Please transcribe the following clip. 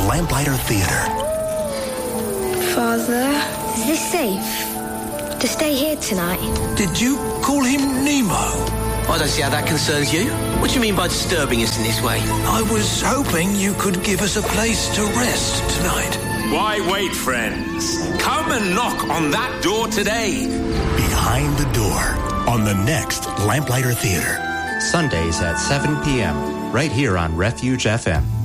Lamplighter Theater. Father, is this safe? To stay here tonight? Did you call him Nemo? I don't see how that concerns you. What do you mean by disturbing us in this way? I was hoping you could give us a place to rest tonight. Why wait, friends? Come and knock on that door today. Behind the Door on the next Lamplighter Theater. Sundays at 7 p.m. right here on Refuge FM.